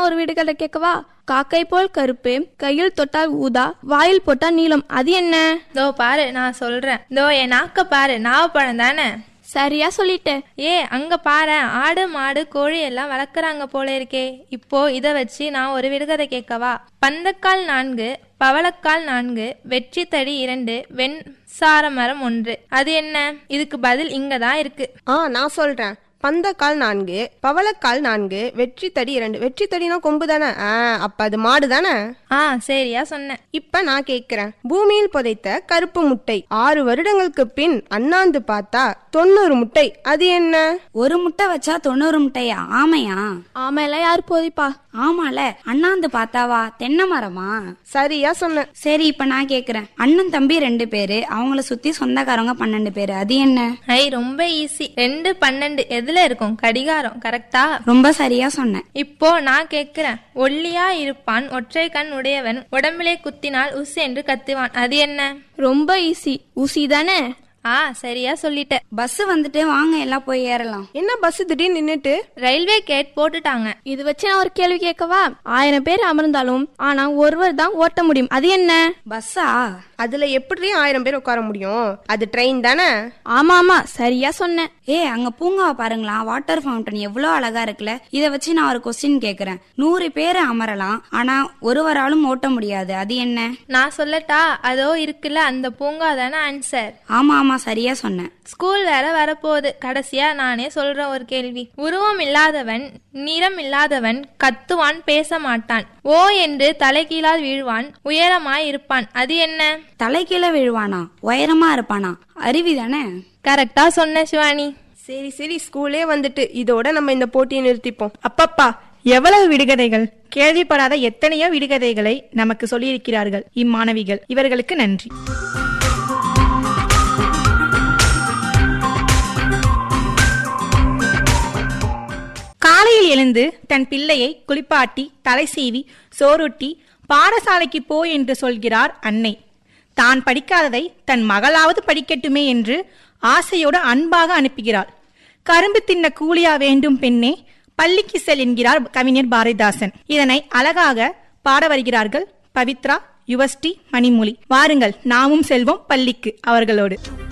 நான் ஒரு விடுகதை கேட்கவா? காக்கை போல் கருப்பு, கையில் தொட்டால் ஊதா, வாயில் போட்டால் நீளம், அது என்ன? தோ பாரு, நான் சொல்றேன். தோ என் நாக்க பாரு, நாவப்பழம் தானே. சரியா சொல்லிட்டேன். அங்க பாரு, ஆடு மாடு கோழி எல்லாம் வளர்க்குறாங்க போல இருக்கே. இப்போ இத வச்சு நான் ஒரு விடுகதை கேட்கவா? பந்தக்கால் 4, பவளக்கால் 4, வெற்றி தடி 2, வெண்சார மரம் 1, அது என்ன? இதுக்கு பதில் இங்கதான் இருக்கு. நான் சொல்றேன். பந்தக்கால் 4, பவளக்கால் 4, வெற்றி தடி 2. வெற்றி தடினா கொம்பு தானே? அப்ப அது மாடு தானே? சரியா சொன்ன. இப்ப நான் கேக்குறேன். பூமியில் புதைத்த கருப்பு முட்டை 6 வருடங்களுக்கு பின் அண்ணாந்து பார்த்தா 90 முட்டை, அது என்ன? ஒரு முட்டை வச்சா 90 முட்டையா? ஆமையா? ஆமையில யாரு போதிப்பா? ஆமால, அண்ணாந்து பார்த்தாவா? தென்னை மரமா? சரியா சொன்ன. சரி, இப்ப நான் கேக்குறேன். அண்ணன் தம்பி 2 பேரு, அவங்கள சுத்தி சொந்தக்காரங்க 12 பேரு, அது என்ன? ரொம்ப ஈஸி. 2 12 எதுல இருக்கும்? கடிகாரம். கரெக்டா? ரொம்ப சரியா சொன்ன. இப்போ நான் கேக்குறேன். ஒல்லியா இருப்பான், ஒற்றை கண் உடையவன், உடம்பிலே குத்தினால் உஸ் என்று கத்துவான், அது என்ன? ரொம்ப ஈஸி. ஊசி தானே? சரியா சொல்லிட்ட. பஸ் வந்துட்டு, வாங்க எல்லாம் போய் ஏறலாம். என்ன பஸ் திடீர்னு நின்னுட்டு? ரயில்வே கேட் போட்டுட்டாங்க. இது வச்சு நான் ஒரு கேள்வி கேட்கவா? 1000 பேர் அமர்ந்தாலும் ஆனா ஒருவர் தான் ஓட்ட முடியும், அது என்ன? பஸ்ஸா? அதுல எப்படி 1000 பேர் உட்கார முடியும்? அது ட்ரெயின் தானே? ஆமா, சரியா சொன்ன. அங்க பூங்காவை பாருங்களா, வாட்டர் ஃபவுண்டன் எவ்வளவு அழகா இருக்குல்ல. இத வச்சு நான் ஒரு கொஸ்டின் கேக்குறேன். 100 பேர் அமரலாம், ஆனா ஒருவராலும் ஓட்ட முடியாது, அது என்ன? நான் சொல்லட்டா? அதோ இருக்குல்ல அந்த பூங்கா தானே ஆன்சர். ஆமா, சரியா சொன்ன. ஸ்கூல் வேற வரப்போகுது. கடைசியா நானே சொல்ற ஒரு கேள்வி. உருவம் இல்லாதவன், நிறம் இல்லாதவன், கத்துவான், பேச மாட்டான், ஓ என்று தலைகீழா வீழ்வான், உயரமாய் இருப்பான், அது என்ன? தலைகீழ விழுவானா? உயரமா இருப்பானா? அருவிதானே? கரெக்டா சொன்ன சிவானி. சரி, ஸ்கூலே வந்துட்டு இதோட நம்ம இந்த போட்டியை நிறுத்திப்போம். அப்பப்பா, எவ்வளவு விடுகதைகள்! கேள்விப்படாத எத்தனையோ விடுகதைகளை நமக்கு சொல்லியிருக்கிறார்கள் இம்மாணவிகள். இவர்களுக்கு நன்றி. காலையில் எழுந்து தன் பிள்ளையை குளிப்பாட்டி தலை சீவி சோறுட்டி பாடசாலைக்கு போ என்று சொல்கிறார் அன்னை. தான் படிக்காததை தன் மகளாவது படிக்கட்டுமே என்று ஆசையோடு அன்பாக அனுப்புகிறாள். கரும்பு தின்ன கூலியா வேண்டும் பெண்ணே, பள்ளிக்கு செல் என்கிறார் கவிஞர் பாரதிதாசன். இதனை அழகாக பாட வருகிறார்கள் பவித்ரா, யுவஸ்ரீ, மணிமொழி. வாருங்கள், நாமும் செல்வோம் பள்ளிக்கு அவர்களோடு.